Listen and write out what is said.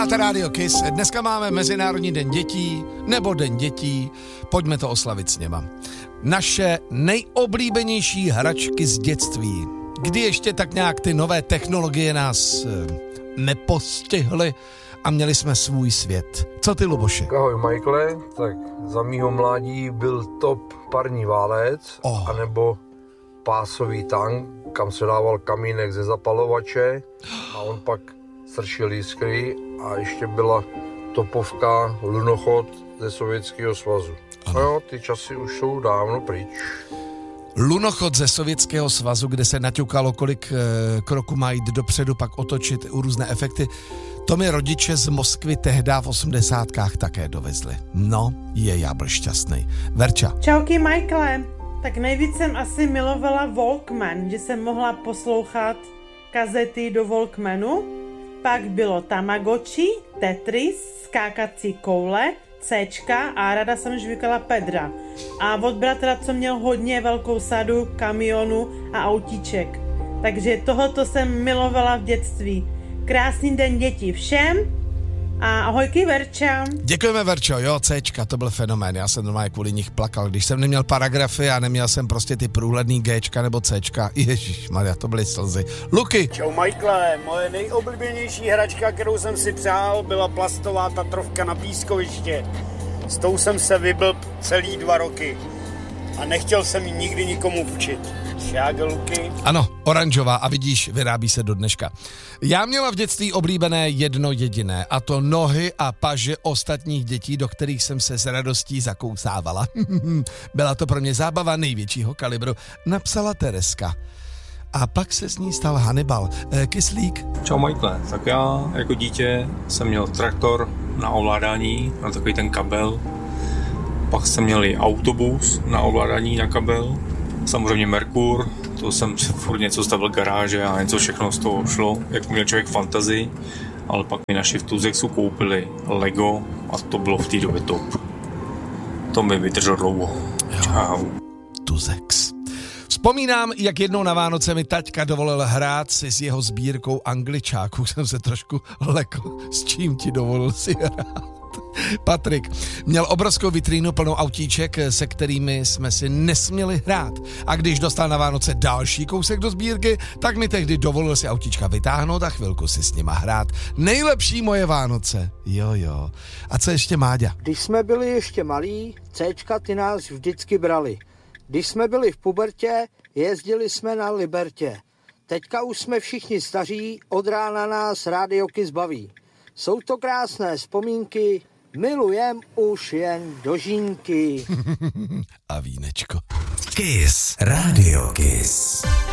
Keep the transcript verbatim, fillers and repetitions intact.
Máte Rádio Kiss, dneska máme Mezinárodní den dětí, nebo Den dětí, pojďme to oslavit s něma. Naše nejoblíbenější hračky z dětství, kdy ještě tak nějak ty nové technologie nás e, nepostihly a měli jsme svůj svět. Co ty, Luboši? Ahoj, Michaele, tak za mýho mládí byl top parní válec, oh. anebo pásový tank, kam se dával kamínek ze zapalovače a on pak strčil jiskry a ještě byla topovka lunochod ze Sovětského svazu. Ano. No jo, ty časy už jsou dávno pryč. Lunochod ze Sovětského svazu, kde se naťukalo, kolik e, kroku má jít dopředu, pak otočit u různé efekty. To mi rodiče z Moskvy tehdy v osmdesátkách také dovezli. No, je, já byl šťastný. Verča. Čauky, Michaele. Tak nejvíc jsem asi milovala Walkman, že jsem mohla poslouchat kazety do Walkmanu. Pak bylo Tamagotchi, Tetris, skákací koule, Cčka a ráda jsem žvíkala Pedra. A od bratra, co měl hodně velkou sadu kamionů a autíček. Takže tohoto jsem milovala v dětství. Krásný den dětí všem a ahojky, Verča. Děkujeme, Verčo, jo, Cčka, to byl fenomén, já jsem normálně kvůli nich plakal, když jsem neměl paragrafy a neměl jsem prostě ty průhledný Gčka nebo Cčka, ježišmarja, to byly slzy. Luky. Čau, Michaele, moje nejoblíbenější hračka, kterou jsem si přál, byla plastová Tatrovka na pískoviště. S tou jsem se vyblb celý dva roky a nechtěl jsem ji nikdy nikomu učit. Šáge, Luky. Ano, oranžová a vidíš, vyrábí se do dneška. Já měla v dětství oblíbené jedno jediné, a to nohy a paže ostatních dětí, do kterých jsem se s radostí zakousávala. Byla to pro mě zábava největšího kalibru, napsala Tereska. A pak se z ní stal Hannibal. E, Kyslík. Čau, Michaele, tak já jako dítě jsem měl traktor na ovládání, na takový ten kabel. Pak jsem měl i autobus na ovládání na kabel. Samozřejmě Merkur, to jsem furt něco stavil garáže a něco všechno z toho šlo, jak měl člověk fantazii, ale pak mi naši v Tuzexu koupili Lego a to bylo v té době top. To mi vydrželo dlouho. Čau. Tuzex. Vzpomínám, jak jednou na Vánoce mi taťka dovolil hrát si s jeho sbírkou Angličáků. Jsem se trošku lekl, s čím ti dovolil si hrát. Patrik měl obrovskou vitrínu plnou autíček, se kterými jsme si nesměli hrát. A když dostal na Vánoce další kousek do sbírky, tak mi tehdy dovolil si autíčka vytáhnout a chvilku si s nima hrát. Nejlepší moje Vánoce. Jo, jo. A co ještě, Máďa? Když jsme byli ještě malí, Cčka ty nás vždycky brali. Když jsme byli v pubertě, jezdili jsme na Libertě. Teďka už jsme všichni staří, od rána nás Rádio Kiss baví. Jsou to krásné vzpomínky, milujem už jen dožínky. A vínečko. Kiss, Rádio Kiss.